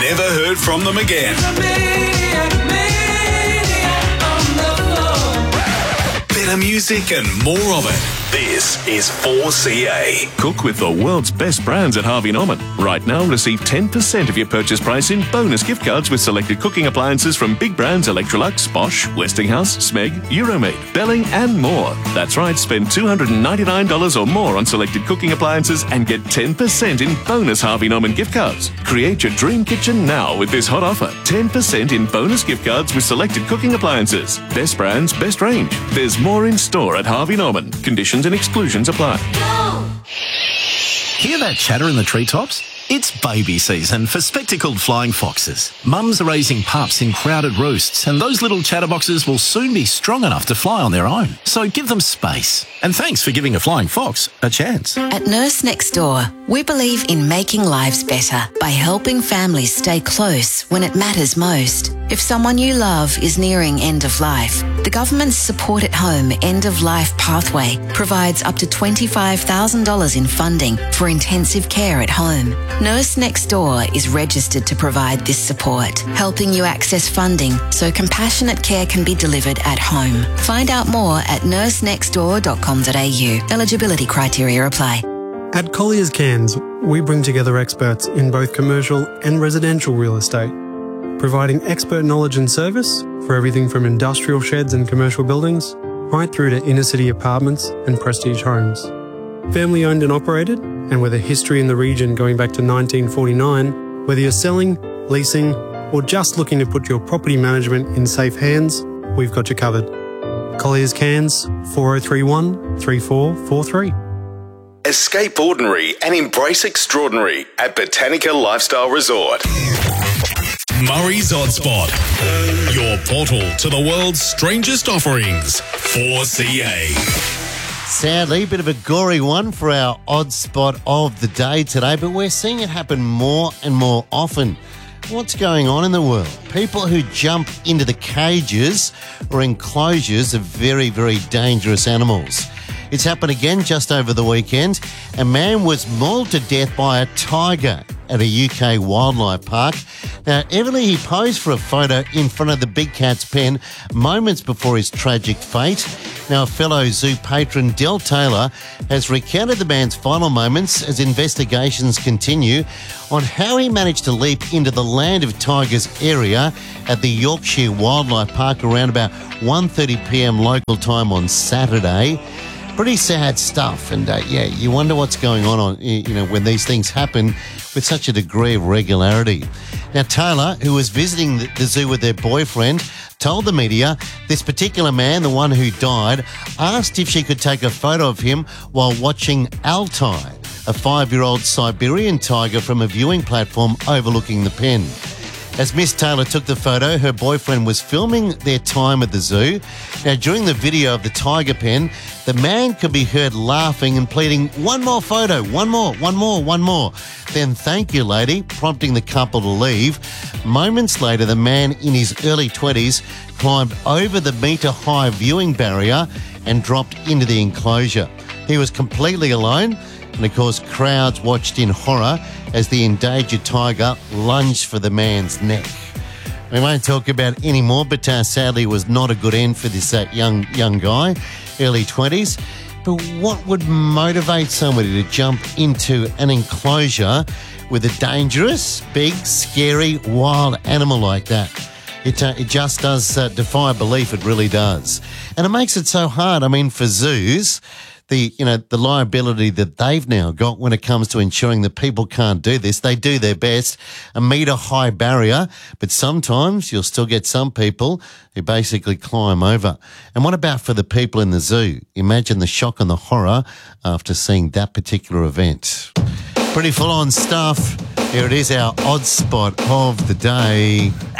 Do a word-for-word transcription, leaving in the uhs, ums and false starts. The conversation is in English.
never heard from them again. Better music and more of it. This is four C A. Cook with the world's best brands at Harvey Norman. Right now, receive ten percent of your purchase price in bonus gift cards with selected cooking appliances from big brands Electrolux, Bosch, Westinghouse, Smeg, Euromade, Belling and more. That's right, spend two hundred ninety-nine dollars or more on selected cooking appliances and get ten percent in bonus Harvey Norman gift cards. Create your dream kitchen now with this hot offer. ten percent in bonus gift cards with selected cooking appliances. Best brands, best range. There's more in store at Harvey Norman. Conditions and exclusions apply. Hear that chatter in the treetops? It's baby season for spectacled flying foxes. Mums are raising pups in crowded roosts, and those little chatterboxes will soon be strong enough to fly on their own. So give them space. And thanks for giving a flying fox a chance. At Nurse Next Door, we believe in making lives better by helping families stay close when it matters most. If someone you love is nearing end of life, the government's Support at Home End of Life Pathway provides up to twenty-five thousand dollars in funding for intensive care at home. Nurse Next Door is registered to provide this support, helping you access funding so compassionate care can be delivered at home. Find out more at nurse next door dot com dot a u. Eligibility criteria apply. At Colliers Cairns, we bring together experts in both commercial and residential real estate, providing expert knowledge and service for everything from industrial sheds and commercial buildings right through to inner city apartments and prestige homes. Family owned and operated, and with a history in the region going back to nineteen forty-nine, whether you're selling, leasing, or just looking to put your property management in safe hands, we've got you covered. Colliers Cairns, four oh three one, three four four three. Escape ordinary and embrace extraordinary at Botanica Lifestyle Resort. Murray's Odd Spot, your portal to the world's strangest offerings. four C A. Sadly, a bit of a gory one for our odd spot of the day today, but we're seeing it happen more and more often. What's going on in the world? People who jump into the cages or enclosures of very, very dangerous animals. It's happened again just over the weekend. A man was mauled to death by a tiger at a U K wildlife park. Now, evidently he posed for a photo in front of the big cat's pen moments before his tragic fate. Now, a fellow zoo patron, Del Taylor, has recounted the man's final moments as investigations continue on how he managed to leap into the Land of Tigers area at the Yorkshire Wildlife Park around about one thirty p m local time on Saturday. Pretty sad stuff, and uh, yeah, you wonder what's going on, on, you know, when these things happen with such a degree of regularity. Now, Taylor, who was visiting the, the zoo with their boyfriend, told the media this particular man, the one who died, asked if she could take a photo of him while watching Altai, a five-year-old Siberian tiger, from a viewing platform overlooking the pen. As Miss Taylor took the photo, her boyfriend was filming their time at the zoo. Now, during the video of the tiger pen, the man could be heard laughing and pleading, "One more photo, one more, one more, one more." Then, "Thank you, lady," prompting the couple to leave. Moments later, the man in his early twenties climbed over the metre-high viewing barrier and dropped into the enclosure. He was completely alone, and of course, crowds watched in horror as the endangered tiger lunged for the man's neck. We won't talk about any more, but uh, sadly it was not a good end for this uh, young young guy, early twenties. But what would motivate somebody to jump into an enclosure with a dangerous, big, scary, wild animal like that? It, uh, it just does uh, defy belief, it really does. And it makes it so hard, I mean, for zoos, the you know the liability that they've now got when it comes to ensuring that people can't do this. They do their best, a metre high barrier, but sometimes you'll still get some people who basically climb over. And what about for the people in the zoo? Imagine the shock and the horror after seeing that particular event. Pretty full on stuff. Here it is, our odd spot of the day.